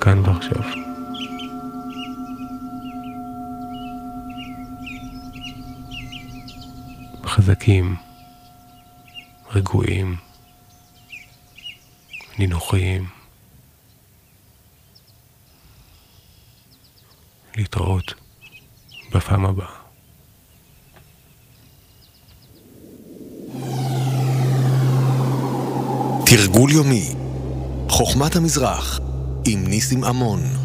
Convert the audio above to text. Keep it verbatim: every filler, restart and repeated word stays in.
כאן ועכשיו. חזקים, רגועים, נינוחים. להתראות בפעם הבאה. תרגול יומי חוכמת המזרח עם ניסים אמון.